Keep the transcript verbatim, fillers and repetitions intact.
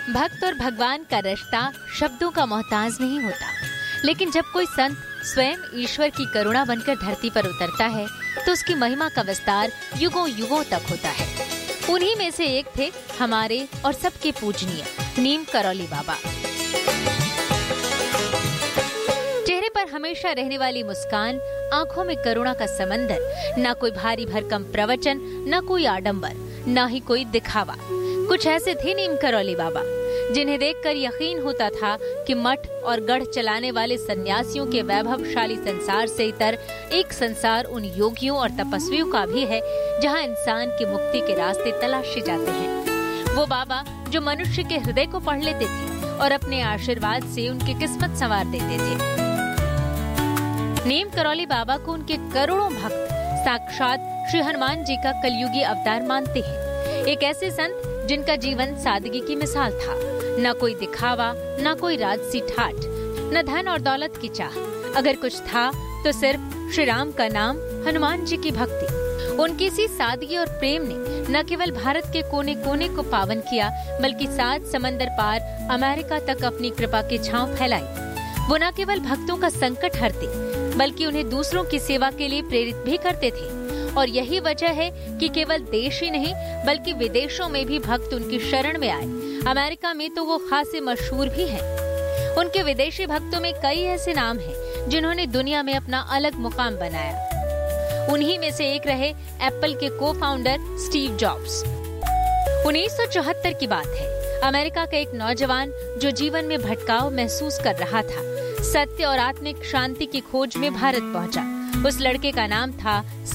भक्त और भगवान का रिश्ता शब्दों का मोहताज नहीं होता, लेकिन जब कोई संत स्वयं ईश्वर की करुणा बनकर धरती पर उतरता है तो उसकी महिमा का विस्तार युगों युगों तक होता है। उन्हीं में से एक थे हमारे और सबके पूजनीय नीम करौली बाबा। चेहरे पर हमेशा रहने वाली मुस्कान, आंखों में करुणा का समंदर, न कोई भारी भरकम प्रवचन, न कोई आडंबर, न ही कोई दिखावा। कुछ ऐसे थे नीम करौली बाबा जिन्हें देखकर यकीन होता था कि मठ और गढ़ चलाने वाले सन्यासियों के वैभवशाली संसार से इतर एक संसार उन योगियों और तपस्वियों का भी है जहां इंसान की मुक्ति के रास्ते तलाशे जाते हैं। वो बाबा जो मनुष्य के हृदय को पढ़ लेते थे और अपने आशीर्वाद से उनकी किस्मत संवार देते थे। नीम करौली बाबा को उनके करोड़ों भक्त साक्षात श्री हनुमान जी का कलयुगी अवतार मानते हैं। एक ऐसे संत जिनका जीवन सादगी की मिसाल था, न कोई दिखावा, न कोई राजसी ठाठ, न धन और दौलत की चाह। अगर कुछ था तो सिर्फ श्री राम का नाम, हनुमान जी की भक्ति। उनकी इसी सादगी और प्रेम ने न केवल भारत के कोने कोने को पावन किया, बल्कि सात समंदर पार अमेरिका तक अपनी कृपा की छांव फैलाई। वो न केवल भक्तों का संकट हरते, बल्कि उन्हें दूसरों की सेवा के लिए प्रेरित भी करते थे। और यही वजह है कि केवल देश ही नहीं बल्कि विदेशों में भी भक्त उनकी शरण में आए। अमेरिका में तो वो खासे मशहूर भी हैं। उनके विदेशी भक्तों में कई ऐसे नाम हैं जिन्होंने दुनिया में अपना अलग मुकाम बनाया। उन्हीं में से एक रहे एप्पल के को फाउंडर स्टीव जॉब्स। उन्नीस सौ चौहत्तर की बात है। अमेरिका का एक नौजवान जो जीवन में भटकाव महसूस कर रहा था, सत्य और आत्मिक शांति की खोज में भारत पहुंचा। उस लड़के का नाम था